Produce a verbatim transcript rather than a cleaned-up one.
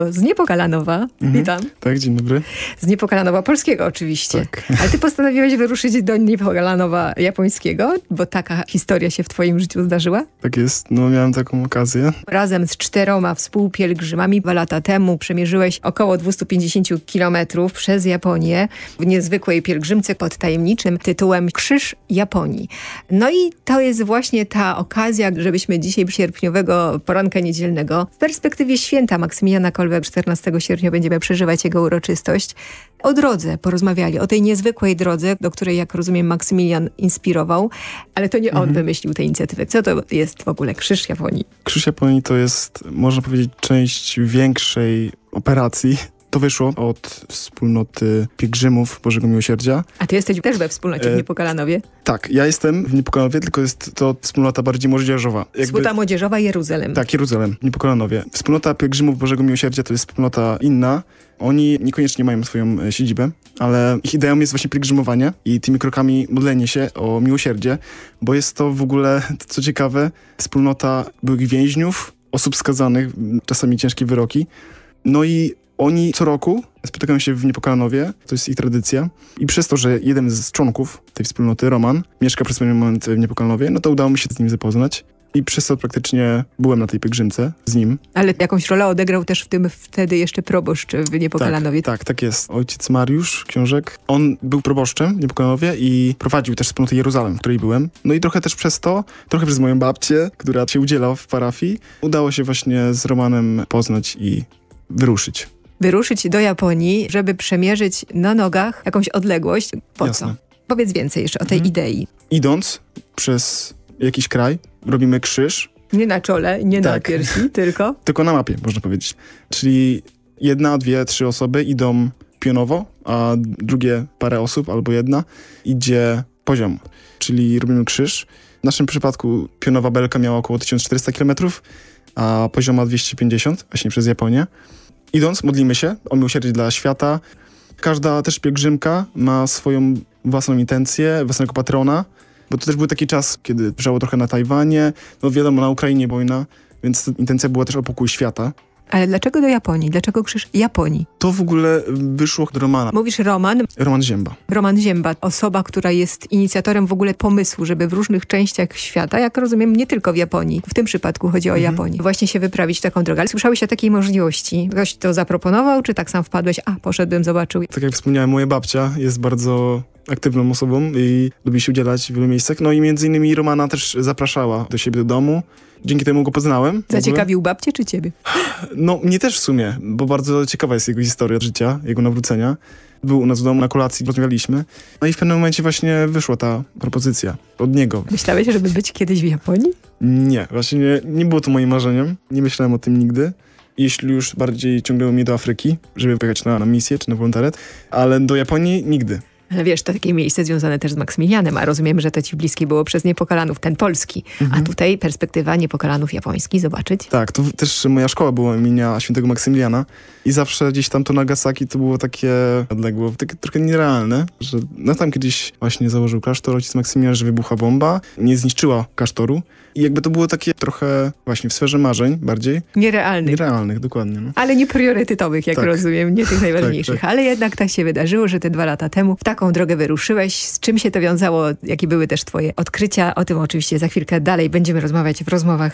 Z Niepokalanowa. Mhm. Witam. Tak, dzień dobry. Z Niepokalanowa polskiego oczywiście. Tak. Ale ty postanowiłeś wyruszyć do Niepokalanowa japońskiego, bo taka historia się w twoim życiu zdarzyła? Tak jest, no miałem taką okazję. Razem z czteroma współpielgrzymami dwa lata temu przemierzyłeś około dwieście pięćdziesiąt kilometrów przez Japonię w niezwykłej pielgrzymce pod tajemniczym tytułem Krzyż Japonii. No i to jest właśnie ta okazja, żebyśmy dzisiaj sierpniowego poranka niedzielnego w perspektywie święta Maksymiliana Kolbe czternastego sierpnia będziemy przeżywać jego uroczystość. O drodze porozmawiali, o tej niezwykłej drodze, do której, jak rozumiem, Maksymilian inspirował, ale to nie on Mhm. wymyślił tę inicjatywę. Co to jest w ogóle Krzyż Japonii? Krzyż Japonii to jest, można powiedzieć, część większej operacji. To wyszło od wspólnoty pielgrzymów Bożego Miłosierdzia. A ty jesteś też we wspólnocie w E, Niepokalanowie. Tak, ja jestem w Niepokalanowie, tylko jest to wspólnota bardziej młodzieżowa. Jakby- Wspólnota Młodzieżowa Jeruzalem. Tak, Jeruzalem, Niepokalanowie. Wspólnota pielgrzymów Bożego Miłosierdzia to jest wspólnota inna. Oni niekoniecznie mają swoją e, siedzibę, ale ich ideą jest właśnie pielgrzymowanie i tymi krokami modlenie się o miłosierdzie, bo jest to w ogóle, co ciekawe, wspólnota byłych więźniów, osób skazanych, czasami ciężkie wyroki. No i oni co roku spotykają się w Niepokalanowie, to jest ich tradycja. I przez to, że jeden z członków tej wspólnoty, Roman, mieszka przez pewien moment w Niepokalanowie, no to udało mi się z nim zapoznać. I przez to praktycznie byłem na tej pielgrzymce z nim. Ale jakąś rolę odegrał też w tym wtedy jeszcze proboszcz w Niepokalanowie. Tak, tak, tak jest. Ojciec Mariusz Książek, on był proboszczem w Niepokalanowie i prowadził też wspólnotę Jeruzalem, w której byłem. No i trochę też przez to, trochę przez moją babcię, która się udziela w parafii, udało się właśnie z Romanem poznać i wyruszyć. Wyruszyć do Japonii, żeby przemierzyć na nogach jakąś odległość. Po Jasne. co? Powiedz więcej jeszcze o tej Mhm. idei. Idąc przez jakiś kraj, robimy krzyż, Nie na czole, nie na Tak. piersi, tylko... tylko na mapie, można powiedzieć. Czyli jedna, dwie, trzy osoby idą pionowo, a drugie parę osób albo jedna idzie poziomo. Czyli robimy krzyż. W naszym przypadku pionowa belka miała około tysiąc czterysta kilometrów, a pozioma dwieście pięćdziesiąt, właśnie przez Japonię. Idąc, modlimy się o miłosierdzie dla świata. Każda też pielgrzymka ma swoją własną intencję, własnego patrona, bo to też był taki czas, kiedy wrzało trochę na Tajwanie, no wiadomo, na Ukrainie wojna, więc ta intencja była też o pokój świata. Ale dlaczego do Japonii? Dlaczego Krzyż Japonii? To w ogóle wyszło do Romana. Mówisz Roman, Roman Zięba. Roman Zięba, osoba, która jest inicjatorem w ogóle pomysłu, żeby w różnych częściach świata, jak rozumiem, nie tylko w Japonii, w tym przypadku chodzi o Mhm. Japonię, właśnie się wyprawić taką drogę. Ale słyszałeś o takiej możliwości? Ktoś to zaproponował, czy tak sam wpadłeś? A, poszedłem, zobaczył. Tak jak wspomniałem, moja babcia jest bardzo aktywną osobą i lubi się udzielać w wielu miejscach. No i między innymi Romana też zapraszała do siebie do domu. Dzięki temu go poznałem. w ogóle. Zaciekawił babcię czy ciebie? No, mnie też w sumie, bo bardzo ciekawa jest jego historia życia, jego nawrócenia. Był u nas w domu na kolacji, rozmawialiśmy. No i w pewnym momencie właśnie wyszła ta propozycja od niego. Myślałeś, żeby być kiedyś w Japonii? Nie, właśnie nie, nie było to moim marzeniem. Nie myślałem o tym nigdy. Jeśli już bardziej ciągnęło mnie do Afryki, żeby pojechać na, na misję czy na wolontariat, ale do Japonii nigdy. Ale wiesz, to takie miejsce związane też z Maksymilianem, a rozumiem, że to ci bliskie było przez Niepokalanów, ten polski. Mhm. A tutaj perspektywa Niepokalanów japoński, zobaczyć. Tak, to też moja szkoła była imienia świętego Maksymiliana i zawsze gdzieś tam to Nagasaki to było takie odległe, takie trochę nierealne, że no tam kiedyś właśnie założył klasztor ojciec Maksymilian, że wybuchła bomba, nie zniszczyła klasztoru i jakby to było takie trochę właśnie w sferze marzeń bardziej. Nierealny. Nierealnych, dokładnie. No. Ale nie priorytetowych, jak Tak. rozumiem, nie tych najważniejszych. Tak, tak. Ale jednak tak się wydarzyło, że te dwa lata temu w taką drogę wyruszyłeś. Z czym się to wiązało? Jakie były też twoje odkrycia? O tym oczywiście za chwilkę dalej będziemy rozmawiać w rozmowach